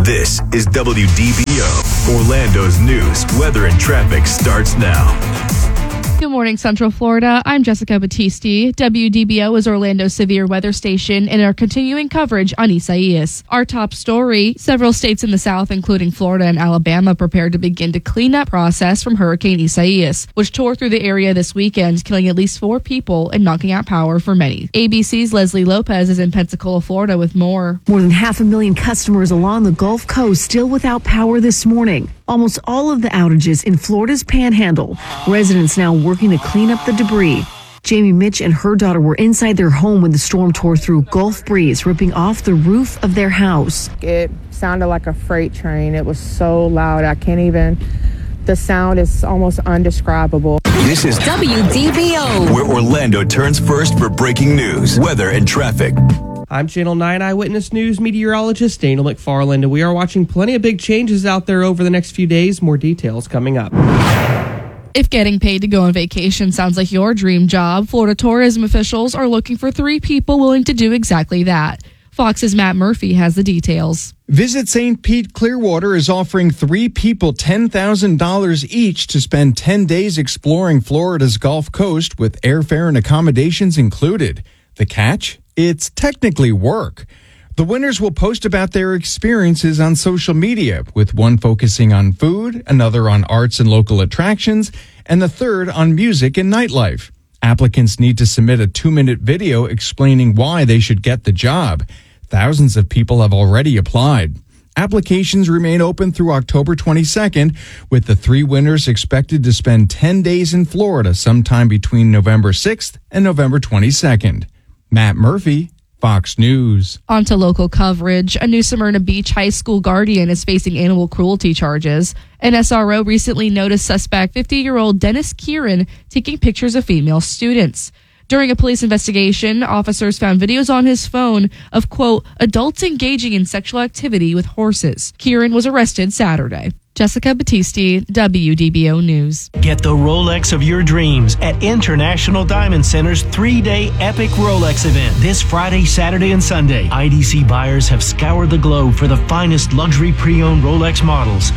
This is WDBO. Orlando's news, weather, and traffic starts now. Good morning, Central Florida. I'm Jessica Battisti. WDBO is Orlando's severe weather station and our continuing coverage on Isaias. Our top story, several states in the south, including Florida and Alabama, prepared to begin the cleanup process from Hurricane Isaias, which tore through the area this weekend, killing at least 4 people and knocking out power for many. ABC's Leslie Lopez is in Pensacola, Florida with more. More than 500,000 customers along the Gulf Coast still without power this morning. Almost all of the outages in Florida's Panhandle. Residents now working to clean up the debris. Jamie Mitch and her daughter were inside their home when the storm tore through Gulf Breeze, ripping off the roof of their house. It sounded like a freight train. It was so loud. The sound is almost undescribable. This is WDBO, where Orlando turns first for breaking news, weather, and traffic. I'm Channel 9 Eyewitness News meteorologist Daniel McFarland, and we are watching plenty of big changes out there over the next few days. More details coming up. If getting paid to go on vacation sounds like your dream job, Florida tourism officials are looking for 3 people willing to do exactly that. Fox's Matt Murphy has the details. Visit St. Pete Clearwater is offering 3 people $10,000 each to spend 10 days exploring Florida's Gulf Coast with airfare and accommodations included. The catch? It's technically work. The winners will post about their experiences on social media, with one focusing on food, another on arts and local attractions, and the third on music and nightlife. Applicants need to submit a 2-minute video explaining why they should get the job. Thousands of people have already applied. Applications remain open through October 22nd, with the 3 winners expected to spend 10 days in Florida sometime between November 6th and November 22nd. Matt Murphy, Fox News. On to local coverage. A New Smyrna Beach High School guardian is facing animal cruelty charges. An SRO recently noticed suspect 50-year-old Dennis Kieran taking pictures of female students. During a police investigation, officers found videos on his phone of, quote, adults engaging in sexual activity with horses. Kieran was arrested Saturday. Jessica Battisti, WDBO News. Get the Rolex of your dreams at International Diamond Center's 3-day epic Rolex event. This Friday, Saturday, and Sunday, IDC buyers have scoured the globe for the finest luxury pre-owned Rolex models.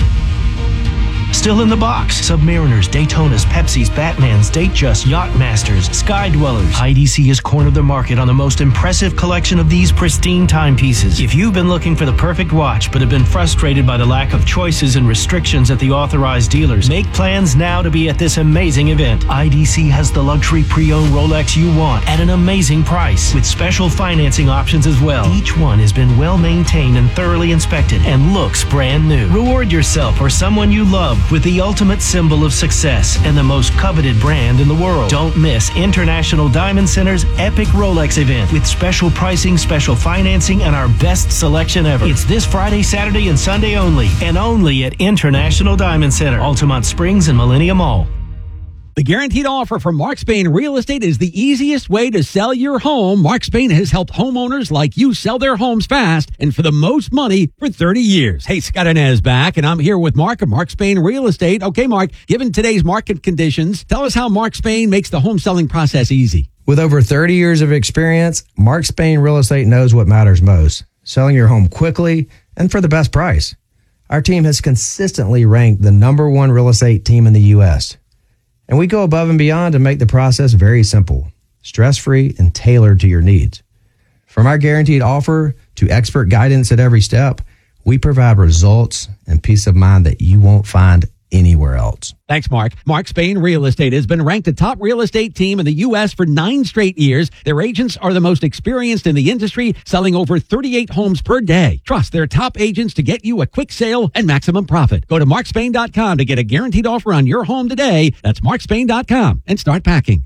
Still in the box, Submariners, Daytonas, Pepsis, Batmans, Datejust, Yachtmasters, Sky Dwellers. IDC has cornered the market on the most impressive collection of these pristine timepieces. If you've been looking for the perfect watch but have been frustrated by the lack of choices and restrictions at the authorized dealers, make plans now to be at this amazing event. IDC has the luxury pre-owned Rolex you want at an amazing price, with special financing options as well. Each one has been well maintained and thoroughly inspected and looks brand new. Reward yourself or someone you love with the ultimate symbol of success and the most coveted brand in the world. Don't miss International Diamond Center's epic Rolex event with special pricing, special financing, and our best selection ever. It's this Friday, Saturday, and Sunday only, and only at International Diamond Center, Altamont Springs and Millennium Mall. The guaranteed offer from Mark Spain Real Estate is the easiest way to sell your home. Mark Spain has helped homeowners like you sell their homes fast and for the most money for 30 years. Hey, Scott Inez back, and I'm here with Mark of Mark Spain Real Estate. Okay, Mark, given today's market conditions, tell us how Mark Spain makes the home selling process easy. With over 30 years of experience, Mark Spain Real Estate knows what matters most: selling your home quickly and for the best price. Our team has consistently ranked the #1 real estate team in the U.S., and we go above and beyond to make the process very simple, stress-free, and tailored to your needs. From our guaranteed offer to expert guidance at every step, we provide results and peace of mind that you won't find anywhere else. Thanks, Mark. Mark Spain Real Estate has been ranked the top real estate team in the U.S. for 9 straight years. Their agents are the most experienced in the industry, selling over 38 homes per day. Trust their top agents to get you a quick sale and maximum profit. Go to markspain.com to get a guaranteed offer on your home today. That's markspain.com and start packing.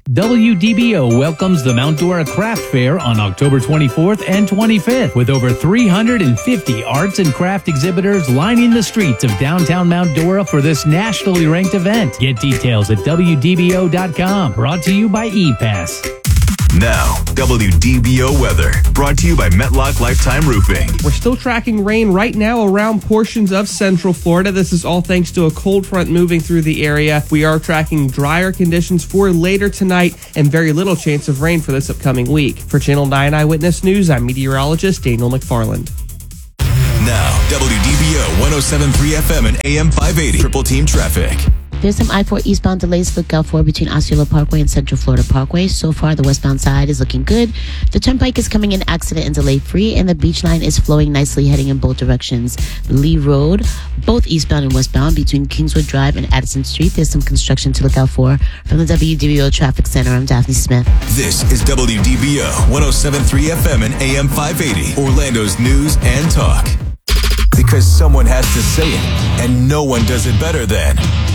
WDBO welcomes the Mount Dora Craft Fair on October 24th and 25th with over 350 arts and craft exhibitors lining the streets of downtown Mount Dora for this nationally ranked event. Get details at WDBO.com. Brought to you by ePass. Now, WDBO weather, brought to you by Metlock Lifetime Roofing. We're still tracking rain right now around portions of Central Florida. This is all thanks to a cold front moving through the area. We are tracking drier conditions for later tonight and very little chance of rain for this upcoming week. For Channel 9 Eyewitness News, I'm meteorologist Daniel McFarland. Now, WDBO 107.3 FM and AM 580. Triple Team Traffic. There's some I-4 eastbound delays to look out for between Osceola Parkway and Central Florida Parkway. So far, the westbound side is looking good. The Turnpike is coming in accident and delay free, and the beach line is flowing nicely heading in both directions. Lee Road, both eastbound and westbound between Kingswood Drive and Addison Street. There's some construction to look out for. From the WDBO Traffic Center, I'm Daphne Smith. This is WDBO 107.3 FM and AM 580. Orlando's news and talk. Because someone has to say it, and no one does it better than